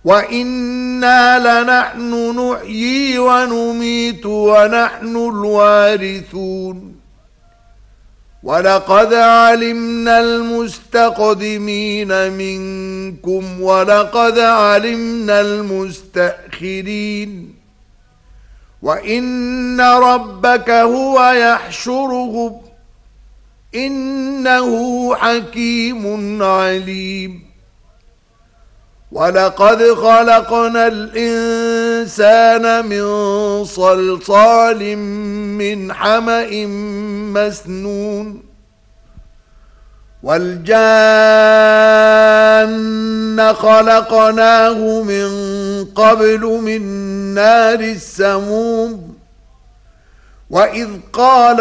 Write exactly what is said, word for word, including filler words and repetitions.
وَإِنَّا لَنَحْنُ نُحْيِي وَنُمِيتُ وَنَحْنُ الْوَارِثُونَ وَلَقَدْ عَلِمْنَا الْمُسْتَقْدِمِينَ مِنكُمْ وَلَقَدْ عَلِمْنَا الْمُسْتَأْخِرِينَ وَإِنَّ رَبَّكَ هُوَ يَحْشُرُهُمْ إِنَّهُ حَكِيمٌ عَلِيمٌ وَلَقَدْ خَلَقْنَا الْإِنسَانَ مِنْ صَلْصَالٍ مِنْ حَمَإٍ مَسْنُونٍ وَالْجَانَّ خَلَقْنَاهُ مِنْ قَبْلُ مِنْ نَارِ السَّمُومِ وَإِذْ قَالَ